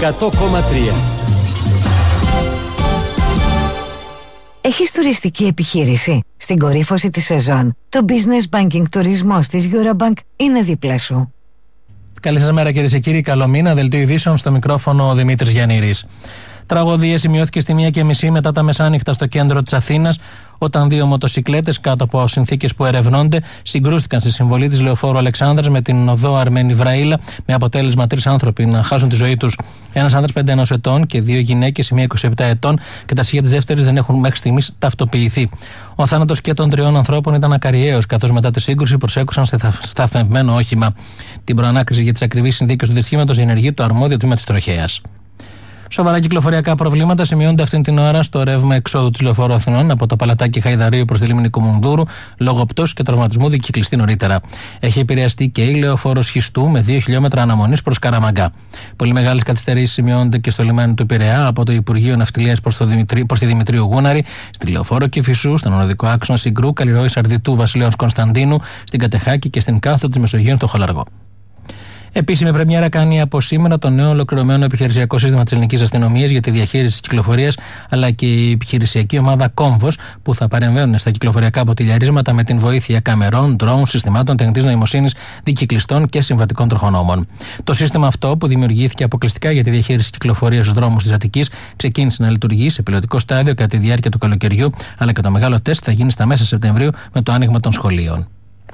100,3. Έχεις τουριστική επιχείρηση? Στην κορύφωση της σεζόν, το Business Banking τουρισμός της Eurobank είναι δίπλα σου. Καλή σας μέρα κυρίες και κύριοι, καλό μήνα, δελτίο ειδήσεων, στο μικρόφωνο ο Δημήτρης Γιαννήρης. Τραγωδία σημειώθηκε στη 1:30 μετά τα μεσάνυχτα στο κέντρο της Αθήνας, όταν δύο μοτοσικλέτες κάτω από συνθήκες που ερευνώνται συγκρούστηκαν στη συμβολή της λεωφόρου Αλεξάνδρας με την οδό Αρμένη Βραήλα, με αποτέλεσμα 3 άνθρωποι να χάσουν τη ζωή τους. Ένας άνδρας 51 ετών και 2 γυναίκες, η μία 27 ετών, και τα στοιχεία της δεύτερης δεν έχουν μέχρι στιγμής ταυτοποιηθεί. Ο θάνατος και των 3 ανθρώπων ήταν ακαριαίος, καθώς μετά τη σύγκρουση προσέκουσαν σε σταθμευμένο όχημα. Την προανάκριση για τις ακριβείς συνθήκες του δυστυχήματος διενεργεί το αρμόδιο τμήμα της τροχέας. Σοβαρά κυκλοφοριακά προβλήματα σημειώνονται αυτήν την ώρα στο ρεύμα εξόδου της λεωφόρου Αθηνών από το Παλατάκι Χαϊδαρίου προς τη λίμνη Κουμουνδούρου, λόγω πτώσης και τραυματισμού δικυκλιστή νωρίτερα. Έχει επηρεαστεί και η λεωφόρος Χιστού με 2 χιλιόμετρα αναμονής προς Καραμαγκά. Πολύ μεγάλες καθυστερήσεις σημειώνονται και στο λιμάνι του Πειραιά από το Υπουργείο Ναυτιλίας προς τη Δημητρίου Γούναρη, στη λεωφόρο Κηφισού, στον οδικό άξονα Συγκρού, Καλλιρόης Αρδιτού, Βασιλέως Κωνσταντίνου, στην Κατεχάκη και στην Κάθοδο της Μεσογείου στο Χολαργό. Επίσημη πρεμιέρα κάνει από σήμερα το νέο ολοκληρωμένο επιχειρησιακό σύστημα της ελληνικής αστυνομίας για τη διαχείριση της κυκλοφορίας, αλλά και η επιχειρησιακή ομάδα Κόμβος, που θα παρεμβαίνουν στα κυκλοφοριακά αποτιλιαρίσματα με την βοήθεια καμερών, ντρόουν, συστημάτων τεχνητής νοημοσύνης, δικυκλιστών και συμβατικών τροχονόμων. Το σύστημα αυτό, που δημιουργήθηκε αποκλειστικά για τη διαχείριση της κυκλοφορίας στους δρόμους της Αττικής, ξεκίνησε να λειτουργεί σε πιλωτικό στάδιο κατά τη διάρκεια του καλοκαιριού, αλλά και το μεγάλο τεστ θα γίνει στα μέσα Σεπτεμβρίου με το άνοιγμα των σχολείων.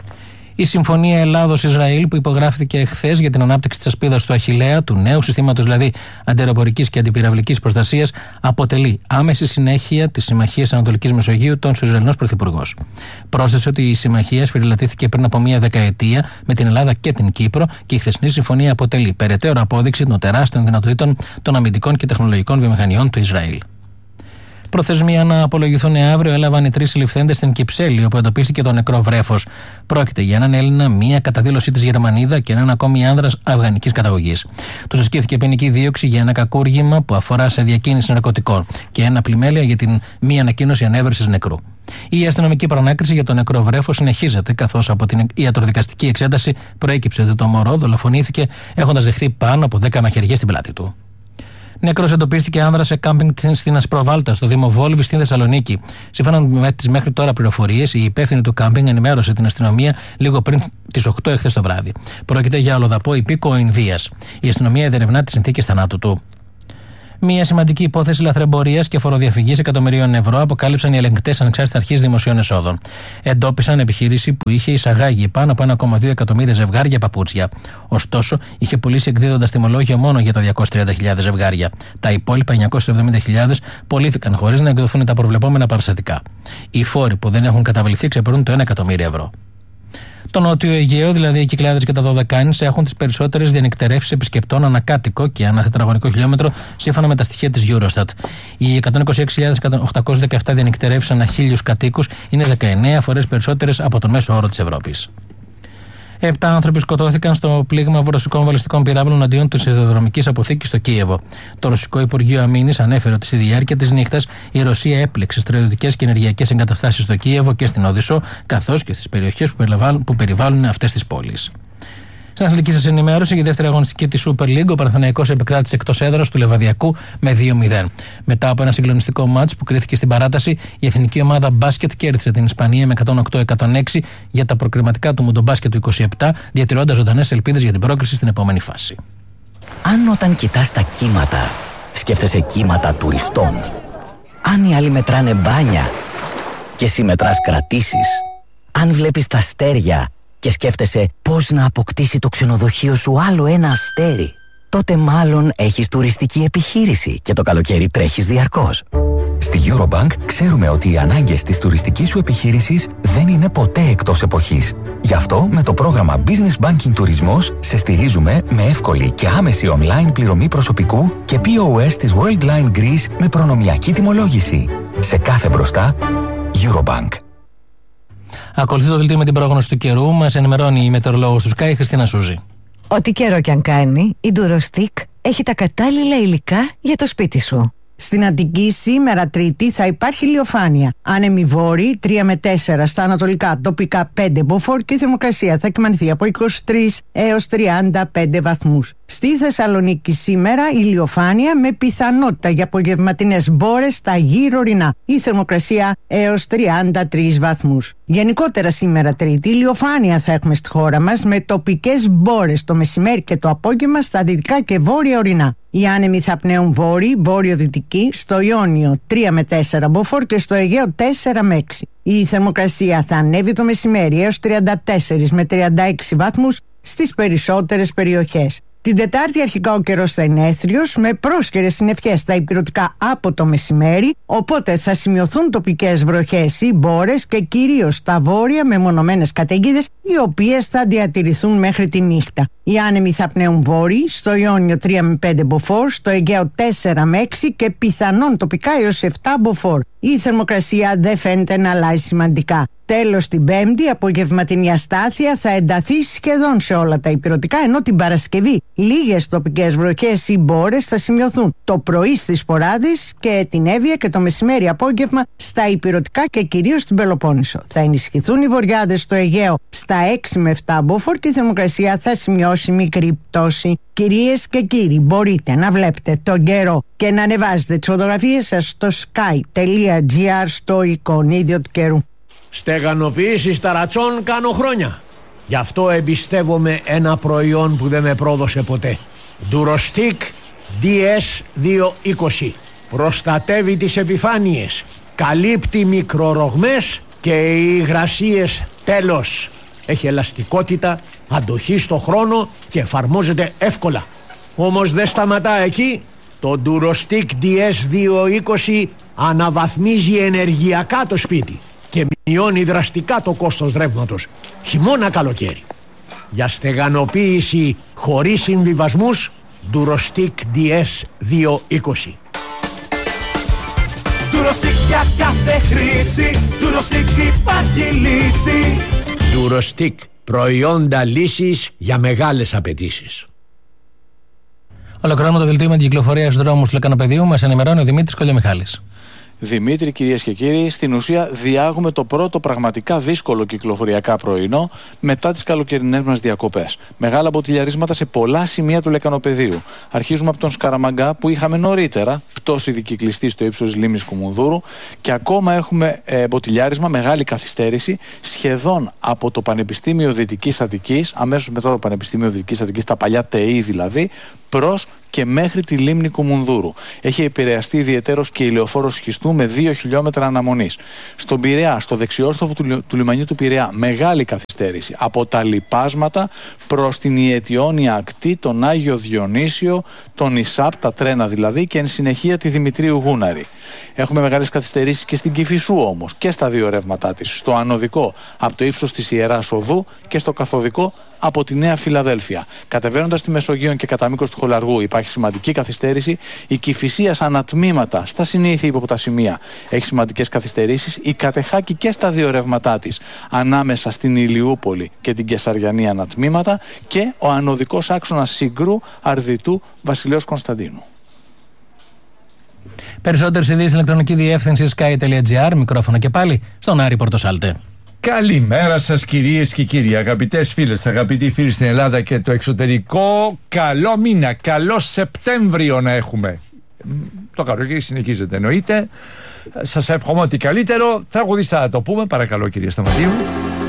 Η Συμφωνία Ελλάδος-Ισραήλ, που υπογράφηκε εχθές για την ανάπτυξη της ασπίδας του Αχιλλέα, του νέου συστήματος δηλαδή αντιαεροπορικής και αντιπυραυλικής προστασίας, αποτελεί άμεση συνέχεια της Συμμαχίας Ανατολικής Μεσογείου, των Ισραηλινός Πρωθυπουργός. Πρόσθεσε ότι η συμμαχία σφυριλατήθηκε πριν από μία δεκαετία με την Ελλάδα και την Κύπρο και η χθεσινή συμφωνία αποτελεί περαιτέρω απόδειξη των τεράστιων δυνατοτήτων των αμυντικών και τεχνολογικών βιομηχανιών του Ισραήλ. Προθεσμία να απολογηθούν αύριο έλαβαν οι 3 συλληφθέντες στην Κυψέλη, όπου εντοπίστηκε το νεκρό βρέφος. Πρόκειται για έναν Έλληνα, μία κατά δήλωσή της Γερμανίδα και έναν ακόμη άνδρας αφγανικής καταγωγής. Τους ασκήθηκε ποινική δίωξη για ένα κακούργημα που αφορά σε διακίνηση ναρκωτικών και ένα πλημέλεια για την μη ανακοίνωση ανέβρεσης νεκρού. Η αστυνομική προνάκριση για το νεκρό βρέφος συνεχίζεται, καθώς από την ιατροδικαστική εξέταση προέκυψε ότι το μωρό δολοφονήθηκε έχοντας δεχθεί πάνω από 10 μαχαιριές στην πλάτη του. Νεκρός εντοπίστηκε άνδρας σε κάμπινγκ στην Ασπροβάλτα, στο Δήμο Βόλβη, στη Θεσσαλονίκη. Σύμφωνα με τις μέχρι τώρα πληροφορίες, η υπεύθυνη του κάμπινγκ ενημέρωσε την αστυνομία λίγο πριν τις 8 εχθές το βράδυ. Πρόκειται για αλλοδαπό υπήκοο Ινδίας. Η αστυνομία διερευνά τις συνθήκες θανάτου του. Μία σημαντική υπόθεση λαθρεμπορίας και φοροδιαφυγής εκατομμυρίων ευρώ αποκάλυψαν οι ελεγκτές ανεξάρτητης αρχής δημοσίων εσόδων. Εντόπισαν επιχείρηση που είχε εισαγάγει πάνω από 1,2 εκατομμύρια ζευγάρια παπούτσια. Ωστόσο, είχε πουλήσει εκδίδοντας τιμολόγιο μόνο για τα 230.000 ζευγάρια. Τα υπόλοιπα 970.000 πωλήθηκαν χωρίς να εκδοθούν τα προβλεπόμενα παραστατικά. Οι φόροι που δεν έχουν καταβληθεί ξεπερνούν το 1 εκατομμύριο ευρώ. Το Νότιο Αιγαίο, δηλαδή οι Κυκλάδες και τα Δωδεκάνησα, έχουν τις περισσότερες διανυκτερεύσεις επισκεπτών ανακάτοικο και ανά τετραγωνικό χιλιόμετρο, σύμφωνα με τα στοιχεία της Eurostat. Οι 126.817 διανυκτερεύσεις ανά 1.000 κατοίκους είναι 19 φορές περισσότερες από τον μέσο όρο της Ευρώπης. 7 άνθρωποι σκοτώθηκαν στο πλήγμα ρωσικών βαλιστικών πυράβλων αντίον της σιδηροδρομικής αποθήκης στο Κίεβο. Το Ρωσικό Υπουργείο Αμήνης ανέφερε ότι στη διάρκεια της νύχτας η Ρωσία έπλεξε στρατιωτικές και ενεργειακές εγκαταστάσεις στο Κίεβο και στην Οδυσσό, καθώς και στις περιοχές που περιβάλλουν αυτές τις πόλεις. Στην αθλητική σας ενημέρωση, για δεύτερη αγωνιστική της Super League, ο Παναθηναϊκός επεκράτησε εκτός έδρας του Λεβαδιακού με 2-0. Μετά από ένα συγκλονιστικό μάτς που κρίθηκε στην παράταση, η εθνική ομάδα μπάσκετ κέρδισε την Ισπανία με 108-106 για τα προκριματικά του Μουντομπάσκετ του 27, διατηρώντας ζωντανές ελπίδες για την πρόκριση στην επόμενη φάση. Αν όταν κοιτάς τα κύματα, σκέφτεσαι κύματα τουριστών, αν οι άλλοι μετράνε μπάνια και εσύ μετράς κρατήσεις, αν βλέπεις τα αστέρια και σκέφτεσαι πώς να αποκτήσει το ξενοδοχείο σου άλλο ένα αστέρι, τότε μάλλον έχεις τουριστική επιχείρηση και το καλοκαίρι τρέχεις διαρκώς. Στη Eurobank ξέρουμε ότι οι ανάγκες της τουριστικής σου επιχείρησης δεν είναι ποτέ εκτός εποχής. Γι' αυτό με το πρόγραμμα Business Banking Τουρισμός σε στηρίζουμε με εύκολη και άμεση online πληρωμή προσωπικού και POS της Worldline Greece με προνομιακή τιμολόγηση. Σε κάθε μπροστά, Eurobank. Ακολουθεί το δελτίο με την πρόγνωση του καιρού. Μας ενημερώνει η μετεωρολόγος του Sky, η Χριστίνα Σούζη. Ό,τι καιρό κι αν κάνει, η Durostick έχει τα κατάλληλα υλικά για το σπίτι σου. Στην Αττική σήμερα Τρίτη θα υπάρχει ηλιοφάνεια. Άνεμοι βόρειοι 3 με 4, στα ανατολικά τοπικά 5 μποφόρ και η θερμοκρασία θα κυμανθεί από 23 έως 35 βαθμούς. Στη Θεσσαλονίκη σήμερα ηλιοφάνεια με πιθανότητα για απογευματινές μπόρες στα γύρω ορεινά. Η θερμοκρασία έως 33 βαθμούς. Γενικότερα σήμερα Τρίτη ηλιοφάνεια θα έχουμε στη χώρα μας με τοπικές μπόρες το μεσημέρι και το απόγευμα στα δυτικά και βόρεια ορεινά. Οι άνεμοι θα πνέουν βόρειο-δυτική, στο Ιόνιο 3 με 4 μποφόρ και στο Αιγαίο 4 με 6. Η θερμοκρασία θα ανέβει το μεσημέρι έως 34 με 36 βαθμούς στις περισσότερες περιοχές. Την Τετάρτη αρχικά ο καιρός θα είναι έθριος με πρόσχερες συννεφιές στα ηπειρωτικά από το μεσημέρι, οπότε θα σημειωθούν τοπικές βροχές ή μπόρες και κυρίως στα βόρεια με μονομένες καταιγίδες, οι οποίες θα διατηρηθούν μέχρι τη νύχτα. Οι άνεμοι θα πνέουν βόρειοι, στο Ιόνιο 3 με 5 μποφόρ, στο Αιγαίο 4 με 6 και πιθανόν τοπικά έως 7 μποφόρ. Η θερμοκρασία δεν φαίνεται να αλλάζει σημαντικά. Τέλος την Πέμπτη, απογευματινή αστάθεια θα ενταθεί σχεδόν σε όλα τα ηπειρωτικά, ενώ την Παρασκευή λίγες τοπικές βροχές ή μπόρες θα σημειωθούν το πρωί στις Ποράδες και την Εύβοια και το μεσημέρι απόγευμα στα ηπειρωτικά και κυρίως στην Πελοπόννησο. Θα ενισχυθούν οι βορειάδες στο Αιγαίο στα 6 με 7 μποφόρ και η θερμοκρασία θα σημειώσει μικρή πτώση. Κυρίες και κύριοι, μπορείτε να βλέπετε τον καιρό και να ανεβάζετε τις φωτογραφίες σας στο sky.gr στο εικονίδιο του καιρού. Στεγανοποίηση ταρατσών κάνω χρόνια. Γι' αυτό εμπιστεύομαι ένα προϊόν που δεν με πρόδωσε ποτέ. Durostic DS220. Προστατεύει τις επιφάνειες, καλύπτει μικρορογμές και οι υγρασίες τέλος. Έχει ελαστικότητα, αντοχή στο χρόνο και εφαρμόζεται εύκολα. Όμως δεν σταματά εκεί. Το Durostic DS220 αναβαθμίζει ενεργειακά το σπίτι και μειώνει δραστικά το κόστος ρεύματος, χειμώνα καλοκαίρι. Για στεγανοποίηση χωρίς συμβιβασμούς, Durostic DS220. Durostic για κάθε χρήση, Durostic υπάρχει λύση. Durostic, προϊόντα λύσης για μεγάλες απαιτήσεις. Ολοκληρώνουμε το δελτίο με την κυκλοφορία στους δρόμους του Λεκανοπεδίου. Μας ενημερώνει ο Δημήτρης Κολιομιχάλης. Δημήτρη, κυρίες και κύριοι, στην ουσία διάγουμε το πρώτο πραγματικά δύσκολο κυκλοφοριακά πρωινό μετά τις καλοκαιρινές μας διακοπές. Μεγάλα μποτιλιαρίσματα σε πολλά σημεία του Λεκανοπεδίου. Αρχίζουμε από τον Σκαραμαγκά που είχαμε νωρίτερα, πτώση δικυκλιστή στο ύψος λίμνης Κουμουνδούρου, και ακόμα έχουμε μποτιλιάρισμα, μεγάλη καθυστέρηση σχεδόν από το Πανεπιστήμιο Δυτικής Αττικής, αμέσως μετά το Πανεπιστήμιο Δυτικής Αττικής, τα παλιά ΤΕΗ δηλαδή, προς και μέχρι τη λίμνη Κουμουνδούρου. Έχει επηρεαστεί ιδιαιτέρως και η λεωφόρος Σχιστού με 2 χιλιόμετρα αναμονής. Στον Πειραιά, στο δεξιόστροφο του λιμανιού του Πειραιά, μεγάλη καθυστέρηση από τα Λιπάσματα προς την Ιετιώνια ακτή, τον Άγιο Διονύσιο, τον Ισάπ, τα τρένα δηλαδή, και εν συνεχεία τη Δημητρίου Γούναρη. Έχουμε μεγάλες καθυστερήσεις και στην Κηφισού όμως, και στα δύο ρεύματά της, στο ανωδικό από το ύψος της Ιεράς Οδού και στο καθοδικό από τη Νέα Φιλαδέλφια. Κατεβαίνοντας τη Μεσογείο και κατά μήκος του Χολαργού υπάρχει σημαντική καθυστέρηση. Η Κηφισίας ανατμήματα στα συνήθεια υποποτασημεία έχει σημαντικές καθυστερήσεις. Η Κατεχάκη και στα δύο ρεύματά της ανάμεσα στην Ηλιούπολη και την Κεσαριανή ανατμήματα, και ο ανωδικός άξονας Συγκρού, Αρδιτού, Βασιλέως Κωνσταντίνου. Περισσότερες ειδήσεις ηλεκτρονική διεύθυνση sky.gr. Μικρόφωνο και πάλι στον Άρη Πορτοσάλτε. Καλημέρα σας κυρίες και κύριοι, αγαπητές φίλες, αγαπητοί φίλοι στην Ελλάδα και το εξωτερικό. Καλό μήνα, καλό Σεπτέμβριο να έχουμε. Το καλοκαίρι συνεχίζεται εννοείται. Σας εύχομαι ότι καλύτερο. Τραγουδιστά θα το πούμε, παρακαλώ κυρία Σταματίου.